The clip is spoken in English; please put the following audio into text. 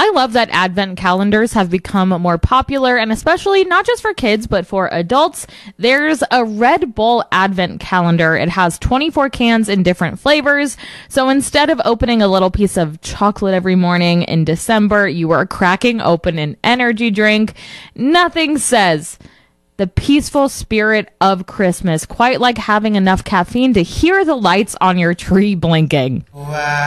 I love that advent calendars have become more popular, and especially not just for kids, but for adults. There's a Red Bull advent calendar. It has 24 cans in different flavors. So instead of opening a little piece of chocolate every morning in December, you are cracking open an energy drink. Nothing says the peaceful spirit of Christmas quite like having enough caffeine to hear the lights on your tree blinking. Wow.